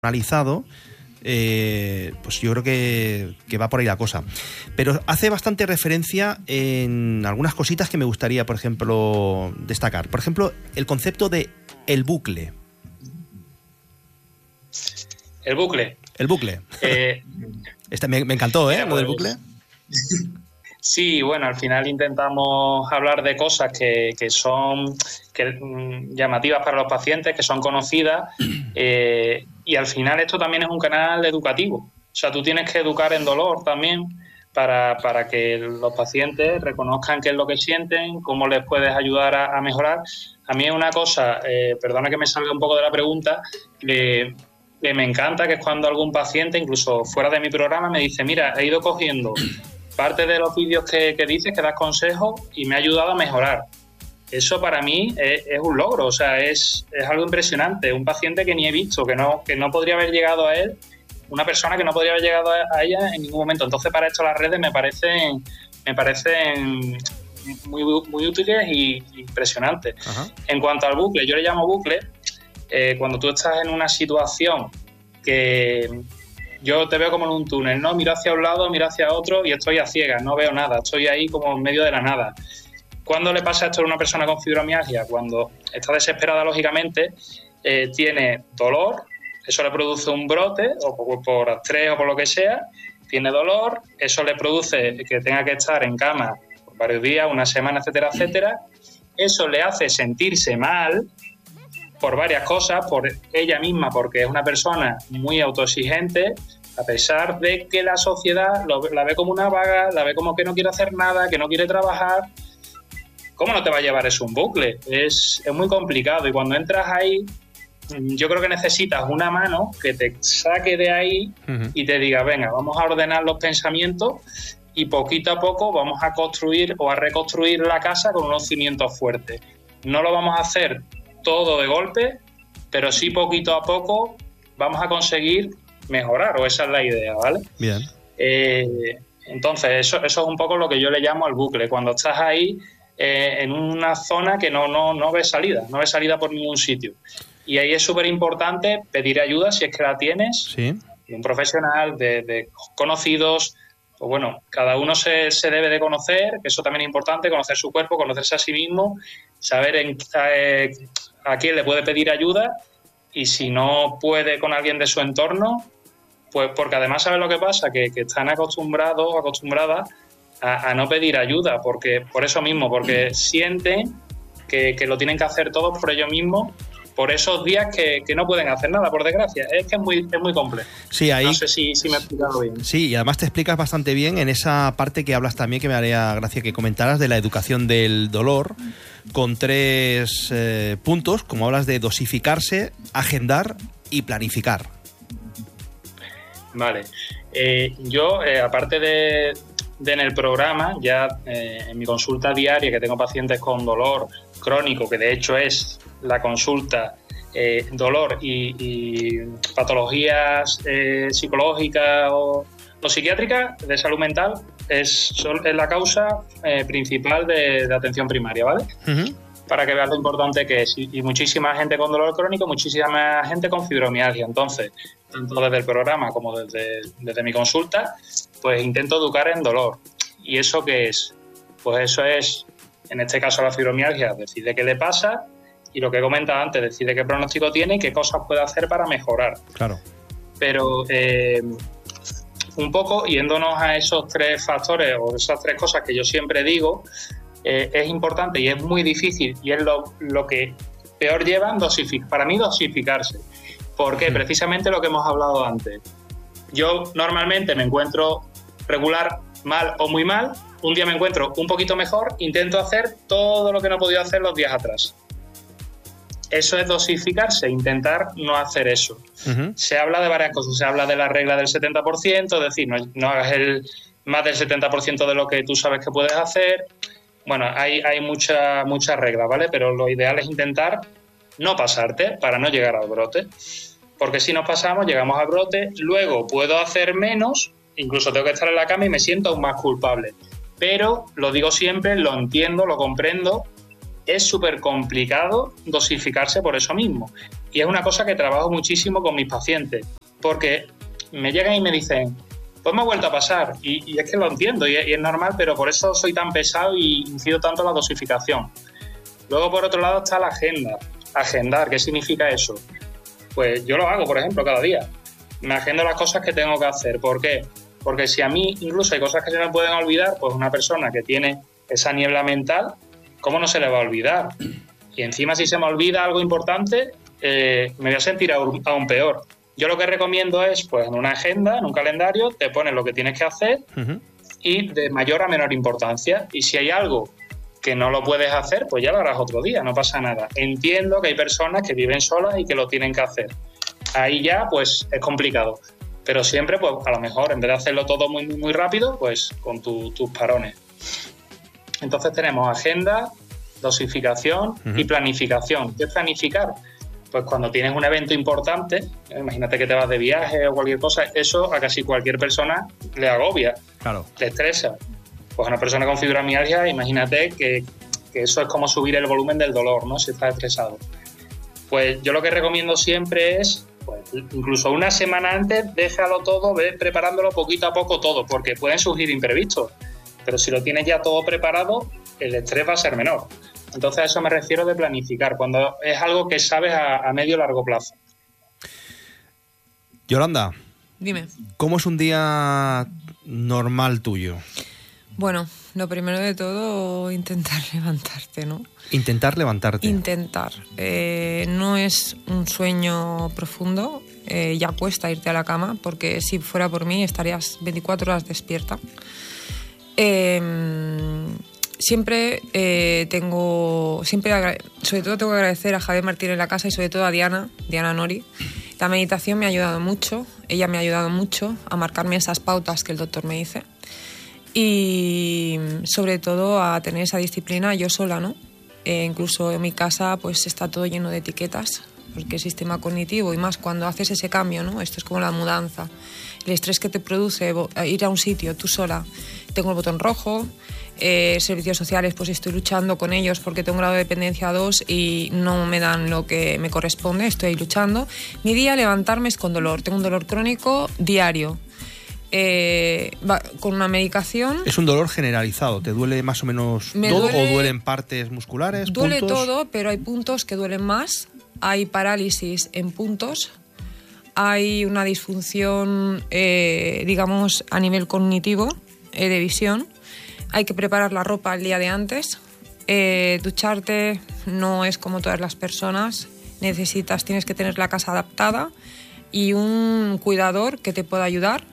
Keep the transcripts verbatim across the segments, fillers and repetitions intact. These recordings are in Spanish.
analizado, eh, pues yo creo que, que va por ahí la cosa. Pero hace bastante referencia en algunas cositas que me gustaría, por ejemplo, destacar. Por ejemplo, el concepto de el bucle. El bucle. El bucle. Eh, este me, me encantó, ¿eh? Mira, Lo del pues, bucle. Sí, bueno, al final intentamos hablar de cosas que, que son que, mm, llamativas para los pacientes, que son conocidas, eh, y al final esto también es un canal educativo. O sea, tú tienes que educar en dolor también para, para que los pacientes reconozcan qué es lo que sienten, cómo les puedes ayudar a, a mejorar. A mí es una cosa, eh, perdona que me salga un poco de la pregunta, que, que me encanta, que es cuando algún paciente, incluso fuera de mi programa, me dice, mira, he ido cogiendo parte de los vídeos que, que dices, que das consejos y me ha ayudado a mejorar. Eso para mí es, es un logro, o sea, es, es algo impresionante. Un paciente que ni he visto, que no, que no podría haber llegado a él, una persona que no podría haber llegado a, a ella en ningún momento. Entonces, para esto las redes me parecen, me parecen muy, muy útiles y impresionantes. Ajá. En cuanto al bucle, yo le llamo bucle, eh, cuando tú estás en una situación que... Yo te veo como en un túnel, ¿no? Miro hacia un lado, miro hacia otro y estoy a ciegas, no veo nada, estoy ahí como en medio de la nada. ¿Cuándo le pasa esto a una persona con fibromialgia? Cuando está desesperada, lógicamente, eh, tiene dolor, eso le produce un brote, o por, por estrés o por lo que sea, tiene dolor, eso le produce que tenga que estar en cama por varios días, una semana, etcétera, etcétera. Eso le hace sentirse mal por varias cosas, por ella misma, porque es una persona muy autoexigente, a pesar de que la sociedad lo, la ve como una vaga, la ve como que no quiere hacer nada, que no quiere trabajar. ¿Cómo no te va a llevar eso un bucle? Es, es muy complicado, y cuando entras ahí, yo creo que necesitas una mano que te saque de ahí uh-huh. y te diga, venga, vamos a ordenar los pensamientos y poquito a poco vamos a construir o a reconstruir la casa con unos cimientos fuertes. No lo vamos a hacer todo de golpe, pero sí poquito a poco vamos a conseguir mejorar, o esa es la idea, ¿vale? Bien. Eh, entonces, eso, eso es un poco lo que yo le llamo al bucle, cuando estás ahí eh, en una zona que no, no, no ves salida, no ves salida por ningún sitio. Y ahí es súper importante pedir ayuda si es que la tienes, sí. de un profesional, de, de conocidos. Pues bueno, cada uno se, se debe de conocer, que eso también es importante, conocer su cuerpo, conocerse a sí mismo, saber en, eh, a quién le puede pedir ayuda, y si no puede con alguien de su entorno, pues porque además ¿sabes lo que pasa? Que, que están acostumbrados o acostumbradas a, a no pedir ayuda, porque por eso mismo, porque sienten que, que lo tienen que hacer todos por ellos mismos, por esos días que, que no pueden hacer nada, por desgracia. Es que es muy, es muy complejo. Sí, ahí, no sé si, si me he explicado bien. Sí, y además te explicas bastante bien en esa parte que hablas también, que me haría gracia que comentaras, de la educación del dolor, con tres eh, puntos, como hablas de dosificarse, agendar y planificar. Vale. Eh, yo, eh, aparte de, de en el programa, ya eh, en mi consulta diaria, que tengo pacientes con dolor crónico, que de hecho es la consulta eh, dolor y, y patologías eh, psicológicas o, o psiquiátricas de salud mental, es, es la causa eh, principal de, de atención primaria, ¿vale? Uh-huh. Para que veas lo importante que es. Y, y muchísima gente con dolor crónico, muchísima gente con fibromialgia. Entonces, tanto desde el programa como desde, desde mi consulta, pues intento educar en dolor. ¿Y eso qué es? Pues eso es, en este caso la fibromialgia, decide qué le pasa, y lo que he comentado antes, decide qué pronóstico tiene y qué cosas puede hacer para mejorar. Claro. Pero eh, un poco yéndonos a esos tres factores o esas tres cosas que yo siempre digo, eh, es importante y es muy difícil, y es lo, lo que peor llevan, dosific- para mí dosificarse. Porque sí. Precisamente lo que hemos hablado antes. Yo normalmente me encuentro regular, mal o muy mal. Un día me encuentro un poquito mejor, intento hacer todo lo que no he podido hacer los días atrás. Eso es dosificarse, intentar no hacer eso. Uh-huh. Se habla de varias cosas, se habla de la regla del setenta por ciento, es decir, no, no hagas el, más del setenta por ciento de lo que tú sabes que puedes hacer. Bueno, hay, hay muchas muchas reglas, ¿vale? Pero lo ideal es intentar no pasarte para no llegar al brote. Porque si nos pasamos, llegamos al brote, luego puedo hacer menos, incluso tengo que estar en la cama y me siento aún más culpable. Pero, lo digo siempre, lo entiendo, lo comprendo, es súper complicado dosificarse por eso mismo. y es una cosa que trabajo muchísimo con mis pacientes, porque me llegan y me dicen, pues me ha vuelto a pasar, y, y es que lo entiendo, y es, y es normal, pero por eso soy tan pesado y incido tanto en la dosificación. Luego, por otro lado, está la agenda. Agendar, ¿qué significa eso? Pues yo lo hago, por ejemplo, cada día. Me agendo las cosas que tengo que hacer. ¿Por qué? Porque si a mí incluso hay cosas que se me pueden olvidar, pues una persona que tiene esa niebla mental, ¿cómo no se le va a olvidar? Y encima, si se me olvida algo importante, eh, me voy a sentir aún, aún peor. Yo lo que recomiendo es, pues en una agenda, en un calendario, te pones lo que tienes que hacer uh-huh. y de mayor a menor importancia. Y si hay algo que no lo puedes hacer, pues ya lo harás otro día, no pasa nada. Entiendo que hay personas que viven solas y que lo tienen que hacer. Ahí ya, pues, es complicado. Pero siempre, pues, a lo mejor, en vez de hacerlo todo muy, muy, muy rápido, pues, con tu, tus parones. Entonces tenemos agenda, dosificación uh-huh. y planificación. ¿Qué es planificar? Pues cuando tienes un evento importante, eh, imagínate que te vas de viaje o cualquier cosa, eso a casi cualquier persona le agobia, claro. le estresa. Pues a una persona con fibromialgia, imagínate que, que eso es como subir el volumen del dolor, ¿no? Si estás estresado. Pues yo lo que recomiendo siempre es, pues incluso una semana antes, déjalo todo, ve preparándolo poquito a poco todo, porque pueden surgir imprevistos. Pero si lo tienes ya todo preparado, el estrés va a ser menor. Entonces a eso me refiero de planificar, cuando es algo que sabes a, a medio o largo plazo. Yolanda, dime. ¿Cómo es un día normal tuyo? Bueno, lo primero de todo, intentar levantarte, ¿no? Intentar levantarte. Intentar. Eh, no es un sueño profundo, eh, ya cuesta irte a la cama, porque si fuera por mí estarías veinticuatro horas despierta. Eh, siempre eh, tengo, siempre agra- sobre todo tengo que agradecer a Javier Martín en la casa y sobre todo a Diana, Diana Nori. La meditación me ha ayudado mucho, ella me ha ayudado mucho a marcarme esas pautas que el doctor me dice. Y sobre todo a tener esa disciplina yo sola, ¿no? Eh, incluso en mi casa pues está todo lleno de etiquetas, porque el sistema cognitivo, y más cuando haces ese cambio, ¿no? Esto es como la mudanza, el estrés que te produce ir a un sitio tú sola. Tengo el botón rojo, eh, servicios sociales, pues estoy luchando con ellos porque tengo un grado de dependencia dos y no me dan lo que me corresponde, estoy ahí luchando. Mi día levantarme es con dolor, tengo un dolor crónico diario. Eh, va, con una medicación. ¿Es un dolor generalizado? ¿Te duele más o menos me todo duele, o duelen partes musculares? Duele puntos? todo, pero hay puntos que duelen más. Hay parálisis en puntos. Hay una disfunción, eh, digamos, a nivel cognitivo, eh, de visión. Hay que preparar la ropa el día de antes. Eh, ducharte no es como todas las personas. Necesitas, tienes que tener la casa adaptada y un cuidador que te pueda ayudar,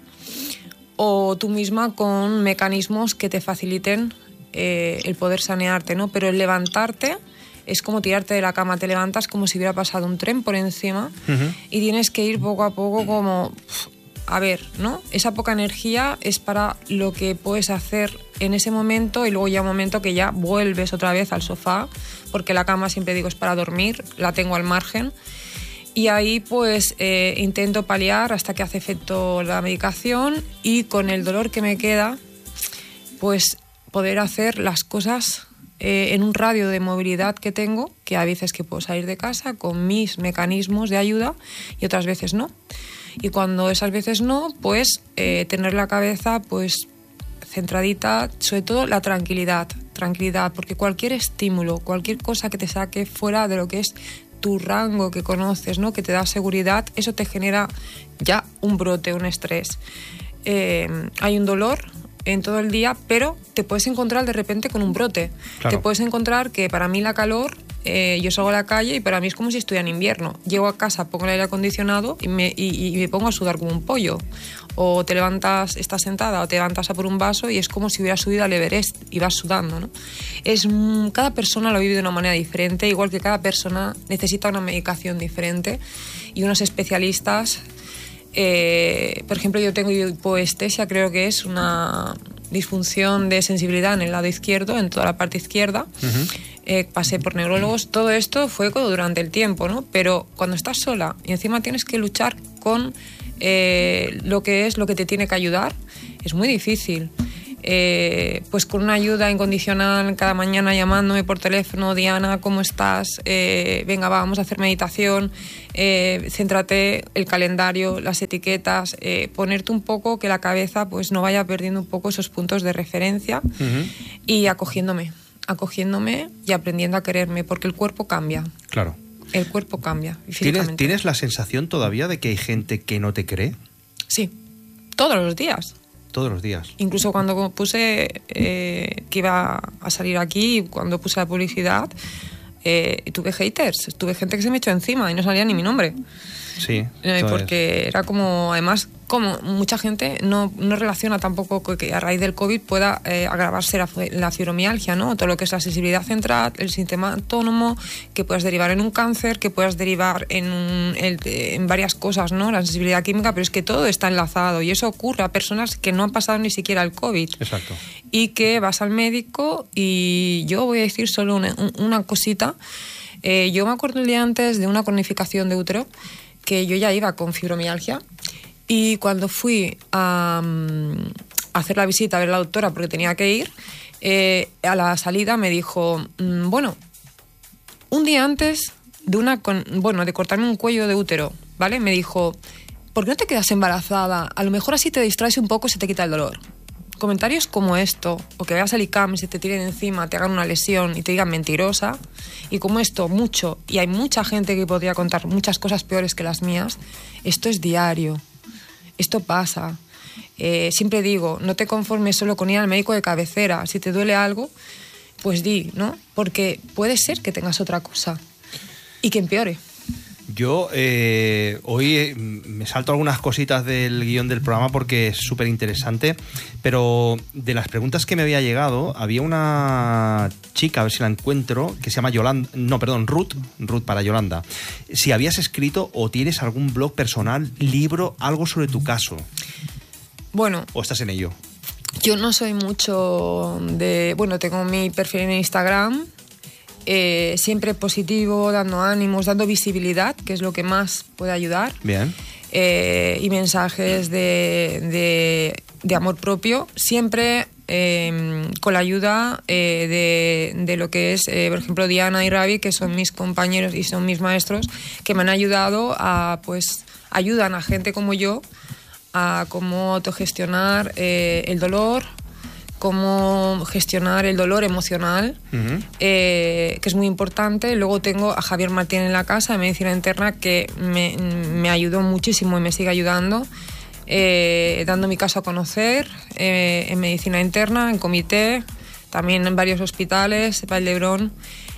o tú misma con mecanismos que te faciliten eh, el poder sanearte, ¿no? Pero el levantarte es como tirarte de la cama, te levantas como si hubiera pasado un tren por encima uh-huh. y tienes que ir poco a poco como, a ver, ¿no? Esa poca energía es para lo que puedes hacer en ese momento y luego ya un momento que ya vuelves otra vez al sofá, porque la cama, siempre digo, es para dormir, la tengo al margen. Y ahí pues eh, intento paliar hasta que hace efecto la medicación y con el dolor que me queda pues poder hacer las cosas eh, en un radio de movilidad que tengo, que a veces que puedo salir de casa con mis mecanismos de ayuda y otras veces no. Y cuando esas veces no, pues eh, tener la cabeza pues centradita, sobre todo la tranquilidad, tranquilidad, porque cualquier estímulo, cualquier cosa que te saque fuera de lo que es tu rango que conoces, ¿no? Que te da seguridad, eso te genera ya un brote, un estrés. Eh, hay un dolor en todo el día, pero te puedes encontrar de repente con un brote. Claro. Te puedes encontrar que para mí la calor, eh, yo salgo a la calle y para mí es como si estuviera en invierno. Llego a casa, pongo el aire acondicionado y me, y, y me pongo a sudar como un pollo. O te levantas, estás sentada, o te levantas a por un vaso y es como si hubieras subido al Everest y vas sudando, ¿no? Es, cada persona lo vive de una manera diferente, igual que cada persona necesita una medicación diferente y unos especialistas. Eh, por ejemplo, yo tengo hipoestesia, creo que es una disfunción de sensibilidad en el lado izquierdo, en toda la parte izquierda. Uh-huh. Eh, pasé por neurólogos, todo esto fue durante el tiempo, ¿no? Pero cuando estás sola y encima tienes que luchar con Eh, lo que es lo que te tiene que ayudar, es muy difícil. eh, pues con una ayuda incondicional cada mañana llamándome por teléfono, Diana, ¿cómo estás? Eh, venga, va, vamos a hacer meditación, eh, céntrate, el calendario, las etiquetas, eh, ponerte un poco que la cabeza pues no vaya perdiendo un poco esos puntos de referencia uh-huh. y acogiéndome, acogiéndome y aprendiendo a quererme, porque el cuerpo cambia. Claro. El cuerpo cambia. ¿Tienes, ¿Tienes la sensación todavía de que hay gente que no te cree? Sí, todos los días. Todos los días. Incluso cuando puse eh, que iba a salir aquí, cuando puse la publicidad, eh, tuve haters, tuve gente que se me echó encima y no salía ni mi nombre. Sí. Eh, porque es. Era como, además, como mucha gente no, no relaciona tampoco que a raíz del COVID pueda eh, agravarse la, la fibromialgia, ¿no? Todo lo que es la sensibilidad central, el sistema autónomo, que puedas derivar en un cáncer, que puedas derivar en, un, en, en varias cosas, ¿no? La sensibilidad química, pero es que todo está enlazado y eso ocurre a personas que no han pasado ni siquiera el COVID. Exacto. Y que vas al médico y yo voy a decir solo una, una cosita. Eh, yo me acuerdo el día antes de una cronificación de útero que yo ya iba con fibromialgia y cuando fui a, a hacer la visita a ver a la doctora porque tenía que ir, eh, a la salida me dijo, mmm, bueno, un día antes de una con, bueno de cortarme un cuello de útero, ¿vale? Me dijo, ¿por qué no te quedas embarazada? A lo mejor así te distraes un poco y se te quita el dolor. Comentarios como esto, o que veas el I C A M y se te tiren encima, te hagan una lesión y te digan mentirosa, y como esto, mucho, y hay mucha gente que podría contar muchas cosas peores que las mías, esto es diario, esto pasa. Eh, siempre digo, no te conformes solo con ir al médico de cabecera, si te duele algo, pues di, ¿no? Porque puede ser que tengas otra cosa y que empeore. Yo eh, hoy me salto algunas cositas del guión del programa porque es súper interesante, pero de las preguntas que me había llegado, había una chica, a ver si la encuentro, que se llama Yolanda, no, perdón, Ruth, Ruth para Yolanda. Si habías escrito o tienes algún blog personal, libro, algo sobre tu caso. Bueno. ¿O estás en ello? Yo no soy mucho de... Bueno, tengo mi perfil en Instagram... Eh, siempre positivo, dando ánimos, dando visibilidad, que es lo que más puede ayudar. Bien. Eh, y mensajes de, de, de amor propio, siempre eh, con la ayuda eh, de, de lo que es, eh, por ejemplo, Diana y Ravi, que son mis compañeros y son mis maestros, que me han ayudado a, pues, ayudan a gente como yo a cómo autogestionar eh, el dolor, cómo gestionar el dolor emocional, uh-huh. eh, que es muy importante. Luego tengo a Javier Martín en la casa de medicina interna, que me, me ayudó muchísimo y me sigue ayudando, eh, dando mi caso a conocer eh, en medicina interna, en comité, también en varios hospitales, Valdebrón.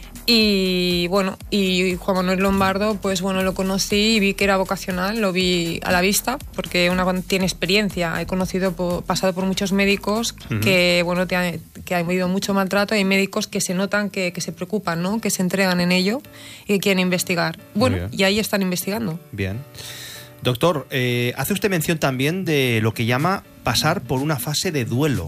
Y bueno, y Juan Manuel Lombardo, pues bueno, lo conocí y vi que era vocacional, lo vi a la vista, porque una tiene experiencia. He conocido, por, pasado por muchos médicos uh-huh. que bueno, te ha, que han vivido mucho maltrato. Hay médicos que se notan que, que se preocupan, ¿no? Que se entregan en ello y que quieren investigar. Bueno, y ahí están investigando. Bien. Doctor, eh, hace usted mención también de lo que llama pasar por una fase de duelo.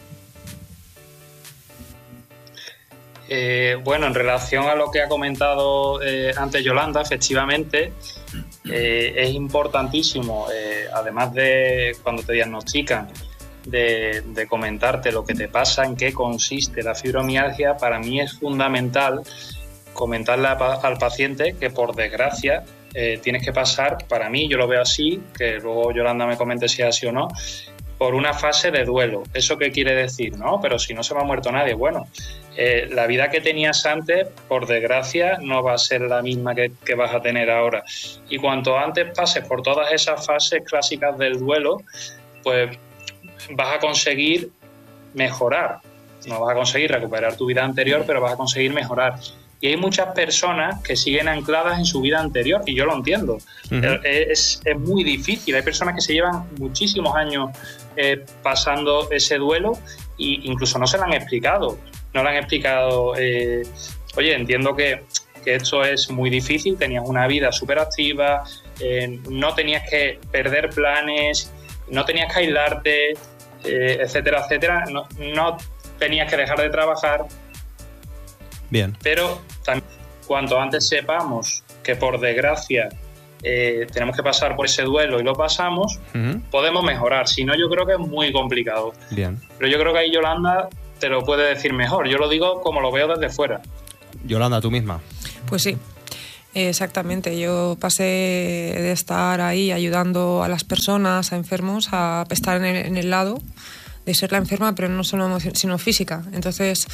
Eh, bueno, en relación a lo que ha comentado eh, antes Yolanda, efectivamente eh, es importantísimo, eh, además de cuando te diagnostican, de, de comentarte lo que te pasa, en qué consiste la fibromialgia. Para mí es fundamental comentarle a, al paciente que, por desgracia, eh, tienes que pasar, para mí, yo lo veo así, que luego Yolanda me comente si es así o no, por una fase de duelo. ¿Eso qué quiere decir? No, pero si no se me ha muerto nadie. Bueno, eh, la vida que tenías antes, por desgracia, no va a ser la misma que, que vas a tener ahora. Y cuanto antes pases por todas esas fases clásicas del duelo, pues vas a conseguir mejorar. No vas a conseguir recuperar tu vida anterior, pero vas a conseguir mejorar. Y hay muchas personas que siguen ancladas en su vida anterior, y yo lo entiendo. Uh-huh. Es, es muy difícil. Hay personas que se llevan muchísimos años eh, pasando ese duelo e incluso no se lo han explicado. No le han explicado, eh, oye, entiendo que, que esto es muy difícil, tenías una vida súper activa, eh, no tenías que perder planes, no tenías que aislarte, eh, etcétera, etcétera. No, no tenías que dejar de trabajar. Bien. Pero también, cuanto antes sepamos que, por desgracia, eh, tenemos que pasar por ese duelo y lo pasamos, uh-huh. podemos mejorar. Si no, yo creo que es muy complicado. Bien. Pero yo creo que ahí Yolanda te lo puede decir mejor. Yo lo digo como lo veo desde fuera. Yolanda, tú misma. Pues sí, exactamente. Yo pasé de estar ahí ayudando a las personas, a enfermos, a estar en el, en el lado de ser la enferma, pero no solo emocional, sino física. Entonces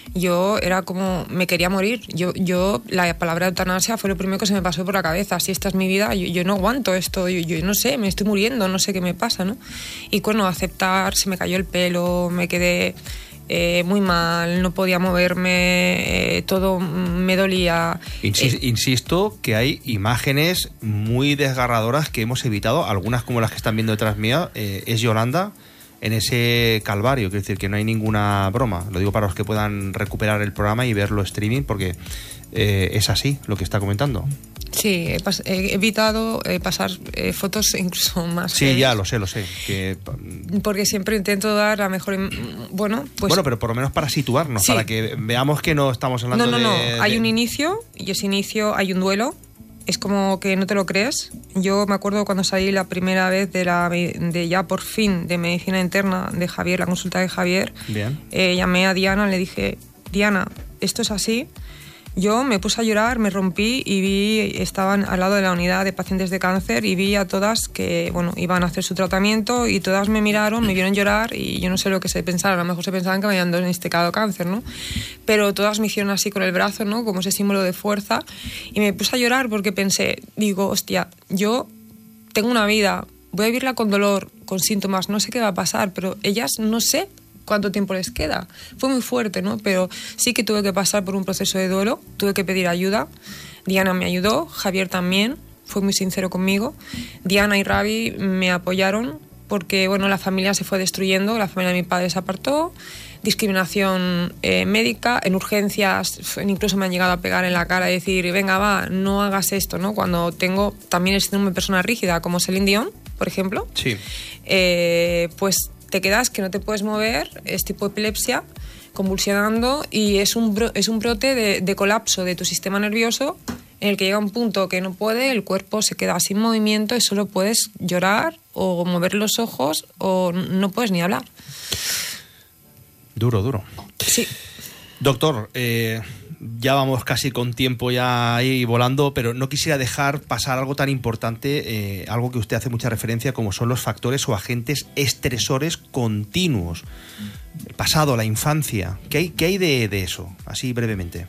yo era como, me quería morir. Yo, yo la palabra eutanasia fue lo primero que se me pasó por la cabeza. Si esta es mi vida, yo, yo no aguanto esto, yo, yo no sé, me estoy muriendo, no sé qué me pasa, ¿no? Y bueno, aceptar, se me cayó el pelo, me quedé eh, muy mal, no podía moverme, eh, todo me dolía. Insis- eh, insisto que hay imágenes muy desgarradoras que hemos evitado, algunas como las que están viendo detrás mía, eh, es Yolanda en ese calvario, quiero decir que no hay ninguna broma. Lo digo para los que puedan recuperar el programa y verlo streaming, porque eh, es así lo que está comentando. Sí, he, pas- he evitado eh, pasar eh, fotos incluso más. Sí, feas, ya lo sé, lo sé. Que... porque siempre intento dar la mejor. Bueno, pues. Bueno, pero por lo menos para situarnos, sí. Para que veamos que no estamos hablando de. No, no, no. De... Hay un inicio y ese inicio hay un duelo. Es como que no te lo crees. Yo me acuerdo cuando salí la primera vez de la de ya por fin de medicina interna de Javier, la consulta de Javier. Bien. Eh, llamé a Diana, le dije, Diana, esto es así. Yo me puse a llorar, me rompí y vi, estaban al lado de la unidad de pacientes de cáncer y vi a todas que, bueno, iban a hacer su tratamiento y todas me miraron, me vieron llorar y yo no sé lo que se pensaron, a lo mejor se pensaban que me habían diagnosticado cáncer, ¿no? Pero todas me hicieron así con el brazo, ¿no? Como ese símbolo de fuerza y me puse a llorar porque pensé, digo, hostia, yo tengo una vida, voy a vivirla con dolor, con síntomas, no sé qué va a pasar, pero ellas no sé cuánto tiempo les queda. Fue muy fuerte, ¿no? Pero sí que tuve que pasar por un proceso de duelo, tuve que pedir ayuda. Diana me ayudó, Javier también, fue muy sincero conmigo. Diana y Ravi me apoyaron porque, bueno, la familia se fue destruyendo, la familia de mi padre se apartó, discriminación eh, médica, en urgencias incluso me han llegado a pegar en la cara y decir, venga, va, no hagas esto, ¿no? Cuando tengo también el síndrome de persona rígida, como Celine Dion, por ejemplo, sí. eh, pues te quedas que no te puedes mover, es tipo epilepsia, convulsionando y es un, bro- es un brote de, de colapso de tu sistema nervioso en el que llega un punto que no puede, el cuerpo se queda sin movimiento y solo puedes llorar o mover los ojos o no puedes ni hablar. Duro, duro. Sí. Doctor, eh, ya vamos casi con tiempo ya ahí volando, pero no quisiera dejar pasar algo tan importante, eh, algo que usted hace mucha referencia, como son los factores o agentes estresores continuos. El pasado, la infancia. ¿Qué hay, qué hay de, de eso? Así brevemente.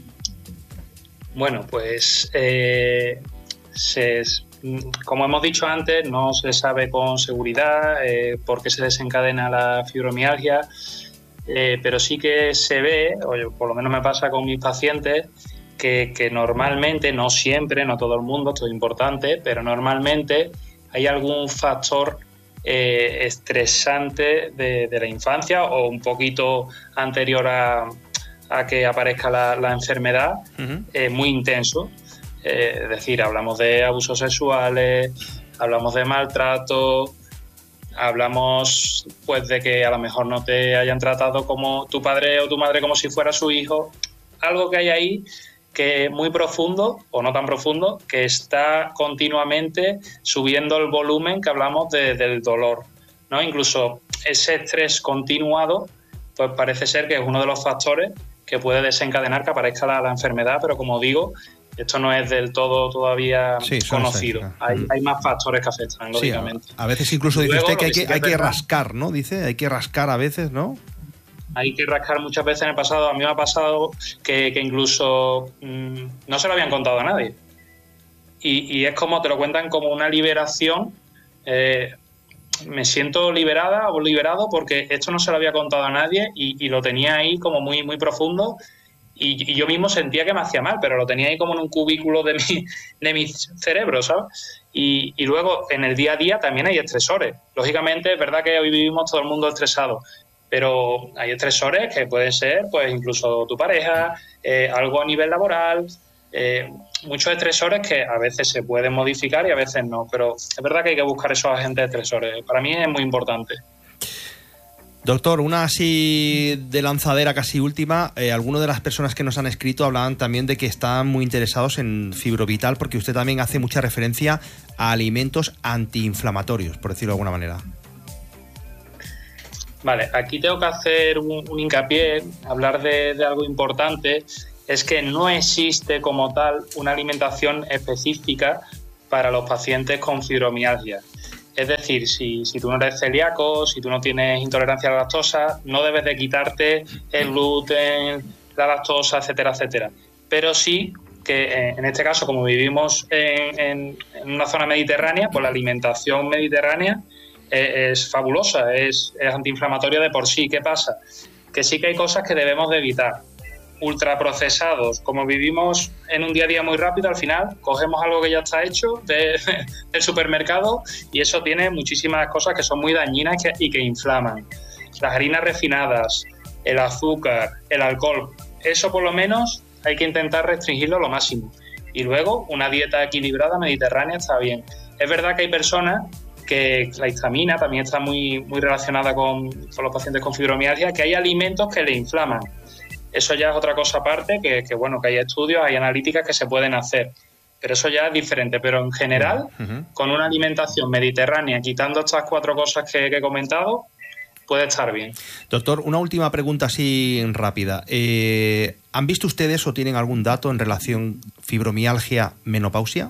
Bueno, pues eh, se, como hemos dicho antes, no se sabe con seguridad eh, por qué se desencadena la fibromialgia. Eh, pero sí que se ve, o por lo menos me pasa con mis pacientes, que, que normalmente, no siempre, no todo el mundo, esto es importante, pero normalmente hay algún factor eh, estresante de, de la infancia o un poquito anterior a, a que aparezca la, la enfermedad, uh-huh. eh, muy intenso. Eh, es decir, hablamos de abusos sexuales, hablamos de maltrato, hablamos pues de que a lo mejor no te hayan tratado como tu padre o tu madre como si fuera su hijo, algo que hay ahí que es muy profundo o no tan profundo, que está continuamente subiendo el volumen que hablamos de, del dolor, ¿no? Incluso ese estrés continuado pues parece ser que es uno de los factores que puede desencadenar que aparezca la, la enfermedad, pero como digo, esto no es del todo todavía sí, conocido. Hay, hay más factores que afectan, lógicamente. Sí, a, a veces incluso dice Luego, usted que hay que, que, hay que rascar, ¿no? Dice, hay que rascar a veces, ¿no? Hay que rascar muchas veces en el pasado. A mí me ha pasado que, que incluso mmm, no se lo habían contado a nadie. Y, y es como, te lo cuentan como una liberación. Eh, me siento liberada o liberado porque esto no se lo había contado a nadie y, y lo tenía ahí como muy, muy profundo. Y, y yo mismo sentía que me hacía mal, pero lo tenía ahí como en un cubículo de mi, de mi cerebro, ¿sabes? Y, y luego, en el día a día también hay estresores. Lógicamente, es verdad que hoy vivimos todo el mundo estresado, pero hay estresores que pueden ser, pues, incluso tu pareja, eh, algo a nivel laboral, eh, muchos estresores que a veces se pueden modificar y a veces no, pero es verdad que hay que buscar esos agentes estresores. Para mí es muy importante. Doctor, una así de lanzadera casi última, eh, algunas de las personas que nos han escrito hablaban también de que están muy interesados en Fibrovital, porque usted también hace mucha referencia a alimentos antiinflamatorios, por decirlo de alguna manera. Vale, aquí tengo que hacer un, un hincapié, hablar de, de algo importante, es que no existe como tal una alimentación específica para los pacientes con fibromialgia. Es decir, si, si tú no eres celíaco, si tú no tienes intolerancia a la lactosa, no debes de quitarte el gluten, la lactosa, etcétera, etcétera. Pero sí que en este caso, como vivimos en, en, en una zona mediterránea, pues la alimentación mediterránea es, es fabulosa, es, es antiinflamatoria de por sí. ¿Qué pasa? Que sí que hay cosas que debemos de evitar. Ultraprocesados, como vivimos en un día a día muy rápido, al final cogemos algo que ya está hecho de, del supermercado y eso tiene muchísimas cosas que son muy dañinas que, y que inflaman. Las harinas refinadas, el azúcar, el alcohol, eso por lo menos hay que intentar restringirlo lo máximo. Y luego una dieta equilibrada mediterránea está bien. Es verdad que hay personas que la histamina también está muy, muy relacionada con, con los pacientes con fibromialgia, que hay alimentos que le inflaman. Eso ya es otra cosa aparte, que, que bueno, que hay estudios, hay analíticas que se pueden hacer. Pero eso ya es diferente. Pero en general, uh-huh. con una alimentación mediterránea, quitando estas cuatro cosas que, que he comentado, puede estar bien. Doctor, una última pregunta así rápida. Eh, ¿Han visto ustedes o tienen algún dato en relación fibromialgia-menopausia?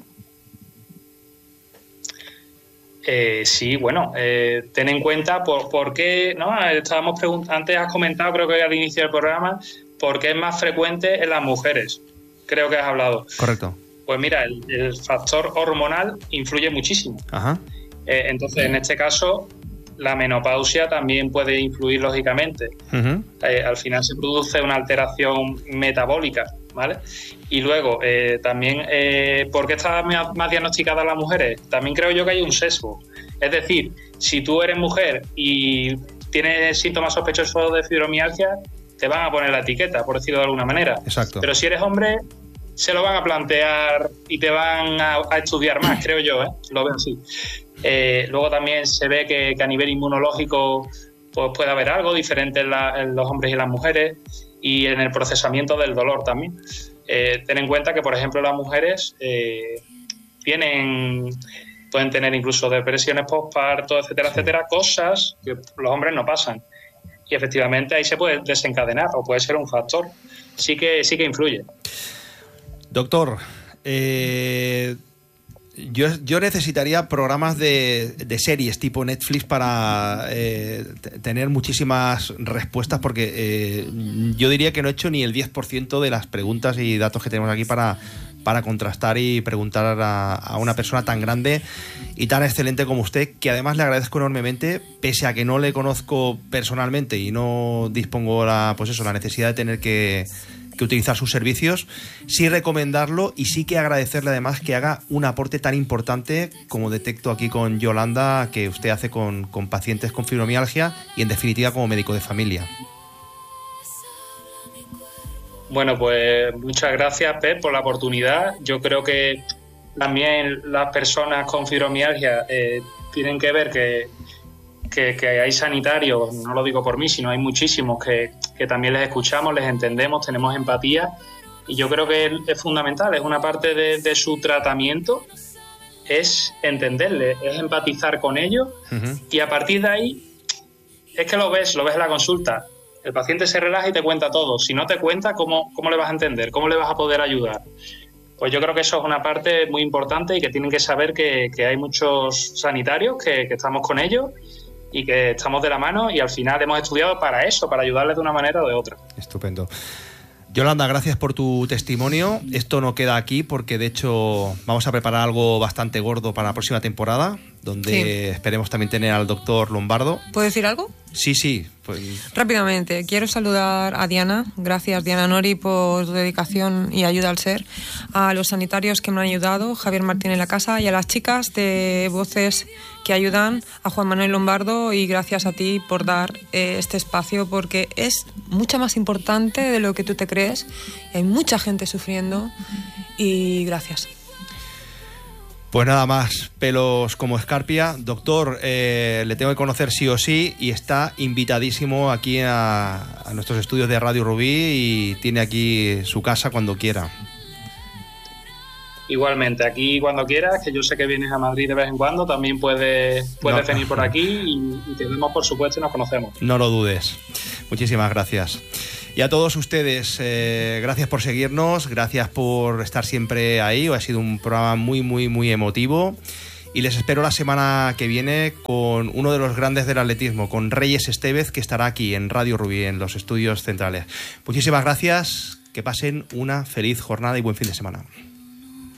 Eh, sí, bueno, eh, ten en cuenta por, por qué, ¿no? Estábamos preguntando, antes has comentado, creo que al inicio del programa, por qué es más frecuente en las mujeres. Creo que has hablado. Correcto. Pues mira, el, el factor hormonal influye muchísimo. Ajá. Eh, entonces, en este caso, la menopausia también puede influir lógicamente. Uh-huh. Eh, al final se produce una alteración metabólica, ¿vale? Y luego, eh, también, eh, ¿por qué está más diagnosticada las mujeres? También creo yo que hay un sesgo. Es decir, si tú eres mujer y tienes síntomas sospechosos de fibromialgia, te van a poner la etiqueta, por decirlo de alguna manera. Exacto. Pero si eres hombre, se lo van a plantear y te van a, a estudiar más, creo yo, ¿eh? Lo veo así. Eh, luego también se ve que, que a nivel inmunológico pues puede haber algo diferente en, la, en los hombres y las mujeres, y en el procesamiento del dolor también. Eh, ten en cuenta que, por ejemplo, las mujeres eh, tienen, pueden tener incluso depresiones postparto, etcétera, sí. etcétera, cosas que los hombres no pasan. Y efectivamente ahí se puede desencadenar o puede ser un factor. Sí que, sí que influye. Doctor, eh... Yo, yo necesitaría programas de, de series tipo Netflix para eh, t- tener muchísimas respuestas, porque eh, yo diría que no he hecho ni el diez por ciento de las preguntas y datos que tenemos aquí para, para contrastar y preguntar a, a una persona tan grande y tan excelente como usted, que además le agradezco enormemente, pese a que no le conozco personalmente y no dispongo la, pues eso, la necesidad de tener que... que utilizar sus servicios, sí recomendarlo y sí que agradecerle además que haga un aporte tan importante como detecto aquí con Yolanda, que usted hace con, con pacientes con fibromialgia y en definitiva como médico de familia. Bueno, pues muchas gracias, Pep, por la oportunidad. Yo creo que también las personas con fibromialgia eh, tienen que ver que Que, que hay sanitarios, no lo digo por mí, sino hay muchísimos que, que también les escuchamos, les entendemos, tenemos empatía, y yo creo que es fundamental, es una parte de, de su tratamiento, es entenderles, es empatizar con ellos, uh-huh. y a partir de ahí es que lo ves, lo ves en la consulta, el paciente se relaja y te cuenta todo. Si no te cuenta, ¿cómo, cómo le vas a entender? ¿Cómo le vas a poder ayudar? Pues yo creo que eso es una parte muy importante y que tienen que saber que, que hay muchos sanitarios que, que estamos con ellos y que estamos de la mano, y al final hemos estudiado para eso, para ayudarles de una manera o de otra. Estupendo. Yolanda, gracias por tu testimonio. Esto no queda aquí porque, de hecho, vamos a preparar algo bastante gordo para la próxima temporada, donde sí. esperemos también tener al doctor Lombardo. ¿Puedo decir algo? Sí, sí. Pues... Rápidamente, quiero saludar a Diana. Gracias, Diana Nori, por tu dedicación y ayuda al ser. A los sanitarios que me han ayudado, Javier Martín en la casa, y a las chicas de Voces que ayudan, a Juan Manuel Lombardo, y gracias a ti por dar eh, este espacio, porque es mucho más importante de lo que tú te crees. Hay mucha gente sufriendo y gracias. Pues nada más, pelos como escarpia. Doctor, eh, le tengo que conocer sí o sí y está invitadísimo aquí a, a nuestros estudios de Radio Rubí y tiene aquí su casa cuando quiera. Igualmente, aquí cuando quieras, que yo sé que vienes a Madrid de vez en cuando, también puedes, puedes no, venir por aquí y, y te vemos, por supuesto, y nos conocemos. No lo dudes. Muchísimas gracias. Y a todos ustedes, eh, gracias por seguirnos, gracias por estar siempre ahí. Ha sido un programa muy, muy, muy emotivo. Y les espero la semana que viene con uno de los grandes del atletismo, con Reyes Estevez, que estará aquí en Radio Rubí, en los estudios centrales. Muchísimas gracias, que pasen una feliz jornada y buen fin de semana.